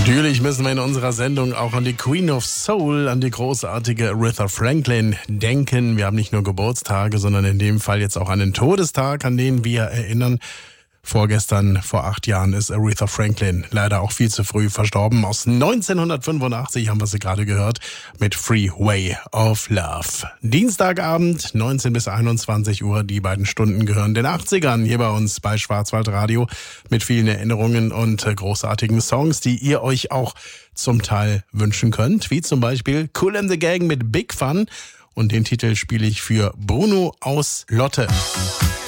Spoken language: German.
Natürlich müssen wir in unserer Sendung auch an die Queen of Soul, an die großartige Aretha Franklin denken. Wir haben nicht nur Geburtstage, sondern in dem Fall jetzt auch einen Todestag, an den wir erinnern. Vorgestern, vor 8 Jahren, ist Aretha Franklin leider auch viel zu früh verstorben. Aus 1985 haben wir sie gerade gehört mit Freeway of Love. Dienstagabend, 19 bis 21 Uhr, die beiden Stunden gehören den 80ern hier bei uns bei Schwarzwaldradio mit vielen Erinnerungen und großartigen Songs, die ihr euch auch zum Teil wünschen könnt, wie zum Beispiel Kool and the Gang mit Big Fun, und den Titel spiele ich für Bruno aus Lotte.